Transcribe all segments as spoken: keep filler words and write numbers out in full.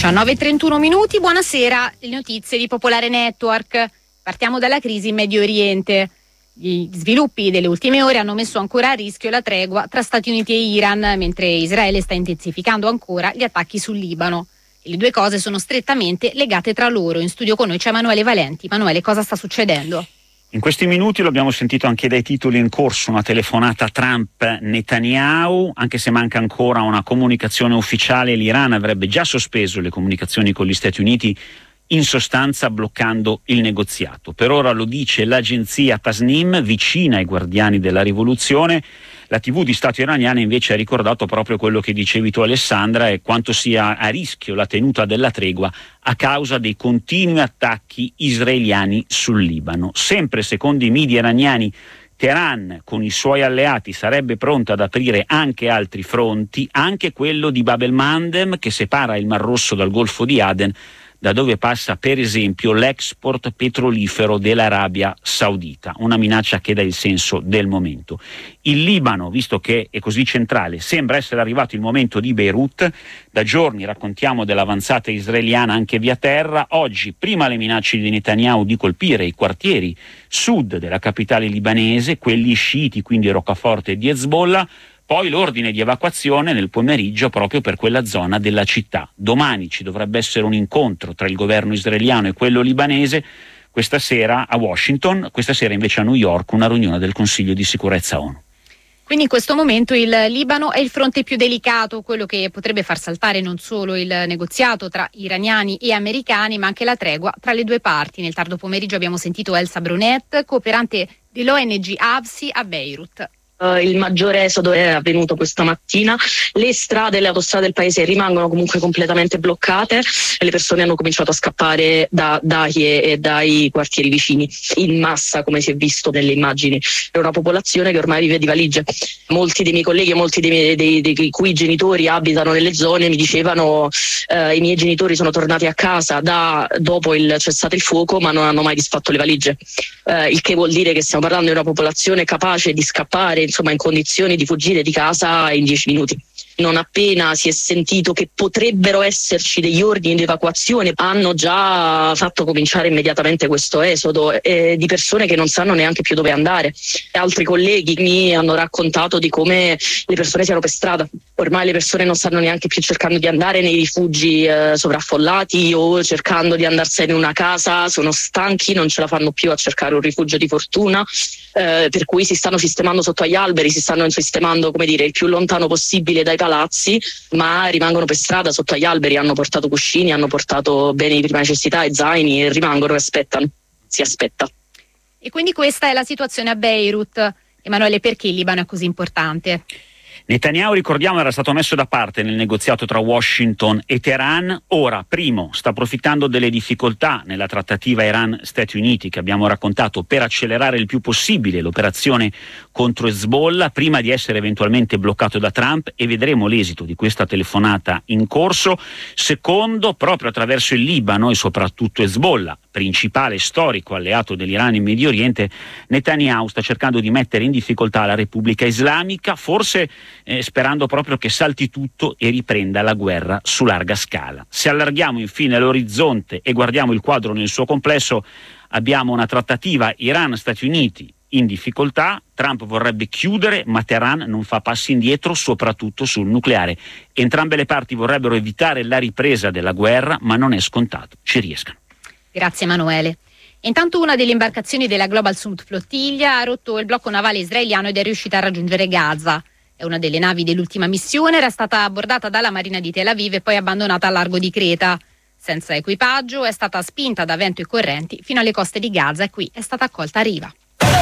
diciannove e trentuno minuti, buonasera, le notizie di Popolare Network. Partiamo dalla crisi in Medio Oriente. Gli sviluppi delle ultime ore hanno messo ancora a rischio la tregua tra Stati Uniti e Iran, mentre Israele sta intensificando ancora gli attacchi sul Libano. E le due cose sono strettamente legate tra loro. In studio con noi c'è Emanuele Valenti. Emanuele, cosa sta succedendo? In questi minuti, lo abbiamo sentito anche dai titoli in corso, una telefonata Trump-Netanyahu, anche se manca ancora una comunicazione ufficiale, l'Iran avrebbe già sospeso le comunicazioni con gli Stati Uniti, in sostanza bloccando il negoziato. Per ora lo dice l'agenzia Tasnim, vicina ai guardiani della rivoluzione. La tivù di Stato iraniana invece ha ricordato proprio quello che dicevi tu, Alessandra, e quanto sia a rischio la tenuta della tregua a causa dei continui attacchi israeliani sul Libano. Sempre secondo i media iraniani, Teheran con i suoi alleati sarebbe pronta ad aprire anche altri fronti, anche quello di Bab el-Mandeb che separa il Mar Rosso dal Golfo di Aden, da dove passa per esempio l'export petrolifero dell'Arabia Saudita, una minaccia che dà il senso del momento. Il Libano, visto che è così centrale, sembra essere arrivato il momento di Beirut. Da giorni raccontiamo dell'avanzata israeliana anche via terra. Oggi, prima le minacce di Netanyahu di colpire i quartieri sud della capitale libanese, quelli sciiti, quindi Roccaforte e di Hezbollah, poi l'ordine di evacuazione nel pomeriggio proprio per quella zona della città. Domani ci dovrebbe essere un incontro tra il governo israeliano e quello libanese, questa sera a Washington, questa sera invece a New York una riunione del Consiglio di sicurezza ONU. Quindi in questo momento il Libano è il fronte più delicato, quello che potrebbe far saltare non solo il negoziato tra iraniani e americani, ma anche la tregua tra le due parti. Nel tardo pomeriggio abbiamo sentito Elsa Brunet, cooperante dell'O N G AVSI a Beirut. Il maggiore esodo è avvenuto questa mattina, le strade e le autostrade del paese rimangono comunque completamente bloccate e le persone hanno cominciato a scappare da Dahie e dai quartieri vicini in massa, come si è visto nelle immagini. È una popolazione che ormai vive di valigie. Molti dei miei colleghi e molti dei, miei, dei, dei cui genitori abitano nelle zone mi dicevano eh, i miei genitori sono tornati a casa da dopo il cessate il fuoco ma non hanno mai disfatto le valigie, eh, il che vuol dire che stiamo parlando di una popolazione capace di scappare insomma in condizioni di fuggire di casa in dieci minuti. Non appena si è sentito che potrebbero esserci degli ordini di evacuazione, hanno già fatto cominciare immediatamente questo esodo eh, di persone che non sanno neanche più dove andare. Altri colleghi mi hanno raccontato di come le persone siano per strada. Ormai le persone non stanno neanche più cercando di andare nei rifugi eh, sovraffollati o cercando di andarsene in una casa, sono stanchi, non ce la fanno più a cercare un rifugio di fortuna, eh, per cui si stanno sistemando sotto agli alberi, si stanno sistemando, come dire, il più lontano possibile dai palazzi, ma rimangono per strada sotto agli alberi, hanno portato cuscini, hanno portato beni di prima necessità e zaini e rimangono e aspettano, si aspetta. E quindi questa è la situazione a Beirut. Emanuele, perché il Libano è così importante? Netanyahu, ricordiamo, era stato messo da parte nel negoziato tra Washington e Teheran. Ora, primo, sta approfittando delle difficoltà nella trattativa Iran-Stati Uniti che abbiamo raccontato per accelerare il più possibile l'operazione contro Hezbollah prima di essere eventualmente bloccato da Trump, e vedremo l'esito di questa telefonata in corso. Secondo, proprio attraverso il Libano e soprattutto Hezbollah, principale storico alleato dell'Iran in Medio Oriente, Netanyahu sta cercando di mettere in difficoltà la Repubblica Islamica, forse eh, sperando proprio che salti tutto e riprenda la guerra su larga scala. Se allarghiamo infine l'orizzonte e guardiamo il quadro nel suo complesso, abbiamo una trattativa Iran-Stati Uniti in difficoltà. Trump vorrebbe chiudere, ma Teheran non fa passi indietro, soprattutto sul nucleare. Entrambe le parti vorrebbero evitare la ripresa della guerra, ma non è scontato ci riescano. Grazie Emanuele. Intanto una delle imbarcazioni della Global Summit Flottiglia ha rotto il blocco navale israeliano ed è riuscita a raggiungere Gaza. È una delle navi dell'ultima missione, era stata abbordata dalla Marina di Tel Aviv e poi abbandonata al largo di Creta. Senza equipaggio, è stata spinta da vento e correnti fino alle coste di Gaza e qui è stata accolta a riva.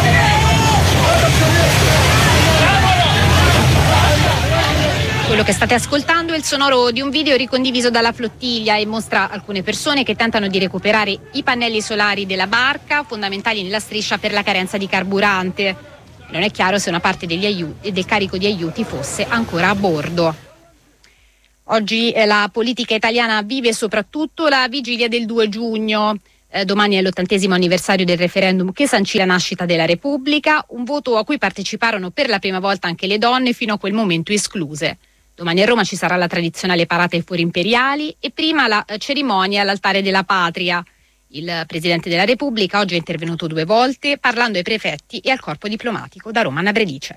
Quello che state ascoltando è il sonoro di un video ricondiviso dalla flottiglia e mostra alcune persone che tentano di recuperare i pannelli solari della barca, fondamentali nella striscia per la carenza di carburante. Non è chiaro se una parte degli aiuti, del carico di aiuti fosse ancora a bordo. Oggi eh, la politica italiana vive soprattutto la vigilia del due giugno. Eh, domani è l'ottantesimo anniversario del referendum che sancì la nascita della Repubblica, un voto a cui parteciparono per la prima volta anche le donne, fino a quel momento escluse. Domani a Roma ci sarà la tradizionale parata ai fori imperiali e prima la cerimonia all'altare della patria. Il Presidente della Repubblica oggi è intervenuto due volte parlando ai prefetti e al corpo diplomatico. Da Roma, Anna Bredice.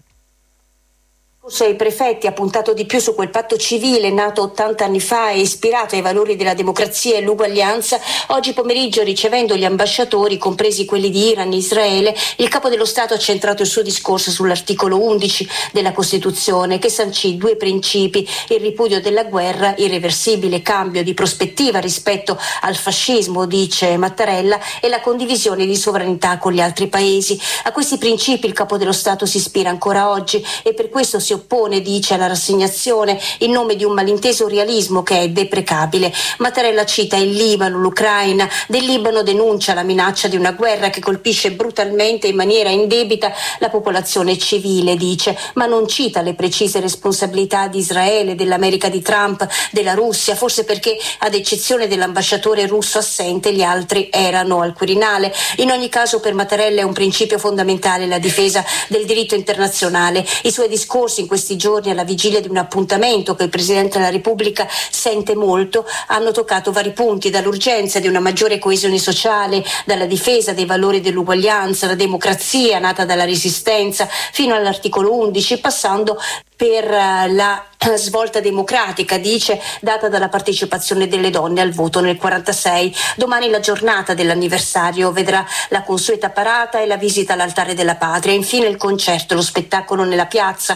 I prefetti ha puntato di più su quel patto civile nato ottanta anni fa e ispirato ai valori della democrazia e l'uguaglianza. Oggi pomeriggio, ricevendo gli ambasciatori, compresi quelli di Iran e Israele, il capo dello Stato ha centrato il suo discorso sull'articolo undici della Costituzione, che sancì due principi: il ripudio della guerra, irreversibile cambio di prospettiva rispetto al fascismo, dice Mattarella, e la condivisione di sovranità con gli altri paesi. A questi principi il capo dello Stato si ispira ancora oggi e per questo si oppone, dice, alla rassegnazione in nome di un malinteso realismo che è deprecabile. Mattarella cita il Libano, l'Ucraina. Del Libano denuncia la minaccia di una guerra che colpisce brutalmente in maniera indebita la popolazione civile, dice, ma non cita le precise responsabilità di Israele, dell'America di Trump, della Russia, forse perché ad eccezione dell'ambasciatore russo assente gli altri erano al Quirinale. In ogni caso per Mattarella è un principio fondamentale la difesa del diritto internazionale. I suoi discorsi in questi giorni, alla vigilia di un appuntamento che il Presidente della Repubblica sente molto, hanno toccato vari punti, dall'urgenza di una maggiore coesione sociale, dalla difesa dei valori dell'uguaglianza, la democrazia nata dalla resistenza, fino all'articolo undici, passando per la svolta democratica, dice, data dalla partecipazione delle donne al voto nel quarantasei. Domani la giornata dell'anniversario vedrà la consueta parata e la visita all'altare della patria, infine il concerto, lo spettacolo nella piazza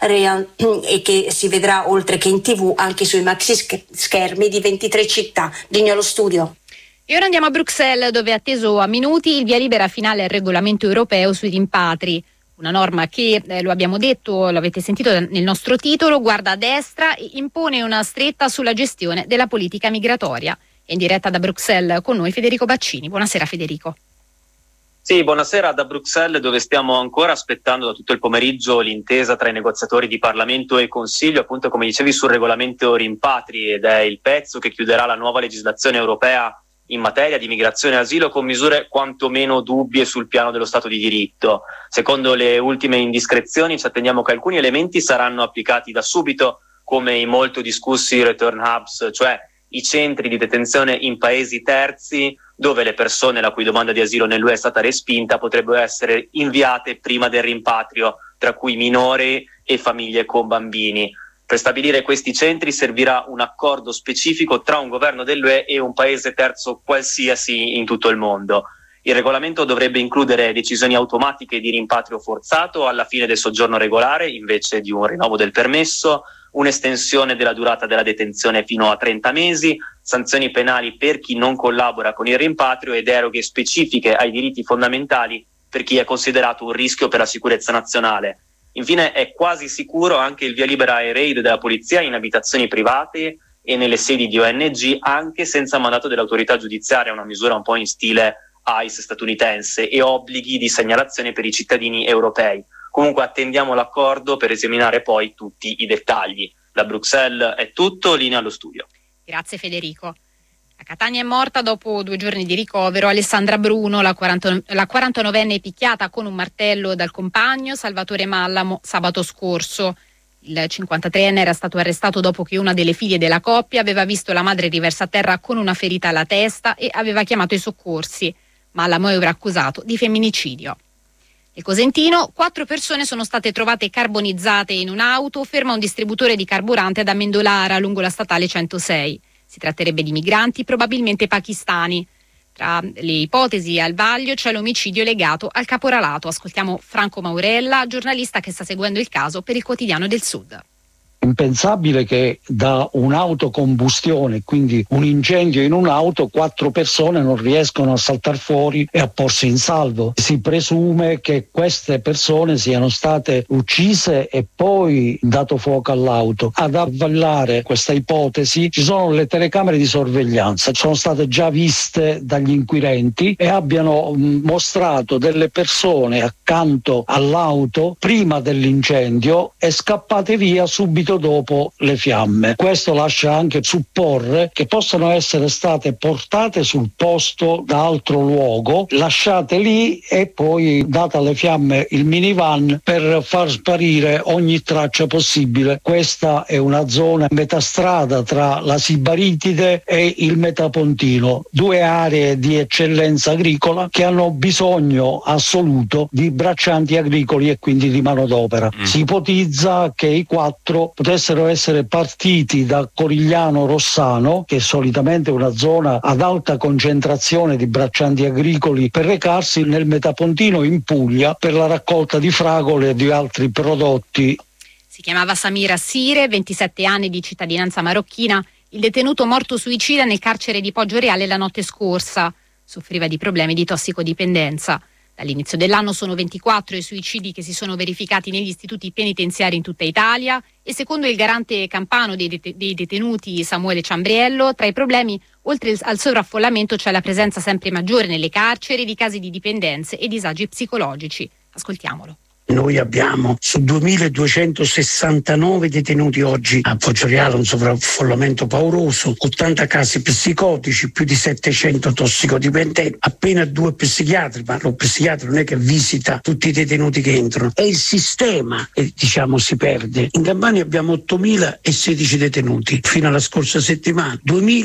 e che si vedrà oltre che in tv anche sui maxi schermi di ventitré città. Linea allo studio. E ora andiamo a Bruxelles, dove è atteso a minuti il via libera finale al regolamento europeo sui rimpatri. Una norma che, eh, lo abbiamo detto, lo avete sentito nel nostro titolo, guarda a destra e impone una stretta sulla gestione della politica migratoria. È in diretta da Bruxelles con noi Federico Baccini. Buonasera Federico. Sì, buonasera da Bruxelles, dove stiamo ancora aspettando da tutto il pomeriggio l'intesa tra i negoziatori di Parlamento e Consiglio, appunto come dicevi, sul regolamento rimpatri, ed è il pezzo che chiuderà la nuova legislazione europea in materia di migrazione e asilo, con misure quantomeno dubbie sul piano dello Stato di diritto. Secondo le ultime indiscrezioni ci attendiamo che alcuni elementi saranno applicati da subito, come i molto discussi return hubs, cioè i centri di detenzione in paesi terzi dove le persone la cui domanda di asilo nell'U E è stata respinta potrebbero essere inviate prima del rimpatrio, tra cui minori e famiglie con bambini. Per stabilire questi centri servirà un accordo specifico tra un governo dell'U E e un paese terzo qualsiasi in tutto il mondo. Il regolamento dovrebbe includere decisioni automatiche di rimpatrio forzato alla fine del soggiorno regolare invece di un rinnovo del permesso, un'estensione della durata della detenzione fino a trenta mesi, sanzioni penali per chi non collabora con il rimpatrio e deroghe specifiche ai diritti fondamentali per chi è considerato un rischio per la sicurezza nazionale. Infine è quasi sicuro anche il via libera ai raid della polizia in abitazioni private e nelle sedi di O N G anche senza mandato dell'autorità giudiziaria, una misura un po' in stile I C E statunitense, e obblighi di segnalazione per i cittadini europei. Comunque attendiamo l'accordo per esaminare poi tutti i dettagli. Da Bruxelles è tutto, linea allo studio. Grazie Federico. A Catania è morta dopo due giorni di ricovero Alessandra Bruno, la, quaranta, la quarantanovenne picchiata con un martello dal compagno Salvatore Mallamo sabato scorso. Il cinquantatreenne era stato arrestato dopo che una delle figlie della coppia aveva visto la madre riversa a terra con una ferita alla testa e aveva chiamato i soccorsi. Mallamo è ora accusato di femminicidio. Nel Cosentino, quattro persone sono state trovate carbonizzate in un'auto ferma a un distributore di carburante ad Amendolara, lungo la statale centosei. Si tratterebbe di migranti, probabilmente pakistani. Tra le ipotesi al vaglio c'è l'omicidio legato al caporalato. Ascoltiamo Franco Maurella, giornalista che sta seguendo il caso per il Quotidiano del Sud. Impensabile che da un'autocombustione, quindi un incendio in un'auto, quattro persone non riescono a saltare fuori e a porsi in salvo. Si presume che queste persone siano state uccise e poi dato fuoco all'auto. Ad avvallare questa ipotesi ci sono le telecamere di sorveglianza, sono state già viste dagli inquirenti e abbiano mostrato delle persone accanto all'auto prima dell'incendio e scappate via subito subito dopo le fiamme. Questo lascia anche supporre che possano essere state portate sul posto da altro luogo, lasciate lì e poi, data le fiamme, il minivan per far sparire ogni traccia possibile. Questa è una zona metastrada tra la Sibaritide e il Metapontino, due aree di eccellenza agricola che hanno bisogno assoluto di braccianti agricoli e quindi di manodopera. Mm. Si ipotizza che i quattro potessero essere partiti da Corigliano Rossano, che è solitamente una zona ad alta concentrazione di braccianti agricoli, per recarsi nel Metapontino in Puglia per la raccolta di fragole e di altri prodotti. Si chiamava Samir Assire, ventisette anni, di cittadinanza marocchina, il detenuto morto suicida nel carcere di Poggioreale la notte scorsa. Soffriva di problemi di tossicodipendenza. Dall'inizio dell'anno sono ventiquattro i suicidi che si sono verificati negli istituti penitenziari in tutta Italia e, secondo il garante campano dei, det- dei detenuti Samuele Ciambriello, tra i problemi, oltre al sovraffollamento, c'è la presenza sempre maggiore nelle carceri di casi di dipendenze e disagi psicologici. Ascoltiamolo. Noi abbiamo su duemiladuecentosessantanove detenuti oggi a Poggioreale, un sovraffollamento pauroso, ottanta casi psicotici, più di settecento tossicodipendenti, appena due psichiatri, ma lo psichiatra non è che visita tutti i detenuti che entrano, è il sistema che diciamo si perde. In Campania abbiamo ottomilasedici detenuti fino alla scorsa settimana,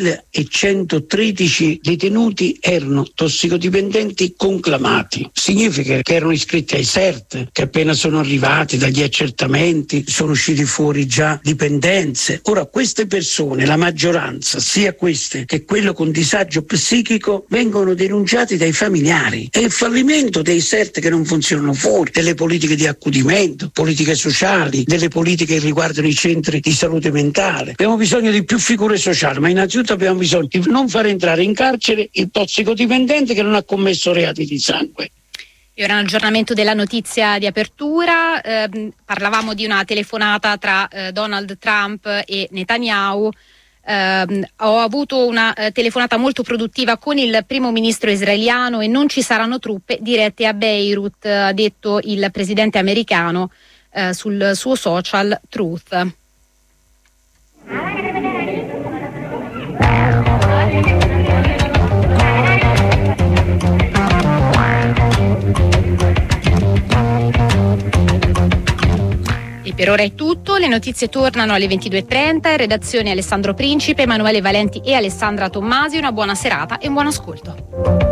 duemilacentotredici detenuti erano tossicodipendenti conclamati, significa che erano iscritti ai S E R T, che appena sono arrivati dagli accertamenti sono usciti fuori già dipendenze. Ora queste persone, la maggioranza, sia queste che quello con disagio psichico, vengono denunciati dai familiari. È il fallimento dei S E R T che non funzionano fuori, delle politiche di accudimento, politiche sociali, delle politiche che riguardano i centri di salute mentale. Abbiamo bisogno di più figure sociali, ma innanzitutto abbiamo bisogno di non far entrare in carcere il tossicodipendente che non ha commesso reati di sangue. E ora un aggiornamento della notizia di apertura. Eh, parlavamo di una telefonata tra eh, Donald Trump e Netanyahu. Eh, ho avuto una eh, telefonata molto produttiva con il primo ministro israeliano e non ci saranno truppe dirette a Beirut, ha detto il presidente americano eh, sul suo social Truth. E per ora è tutto, le notizie tornano alle ventidue e trenta, in redazione Alessandro Principe, Emanuele Valenti e Alessandra Tommasi. Una buona serata e un buon ascolto.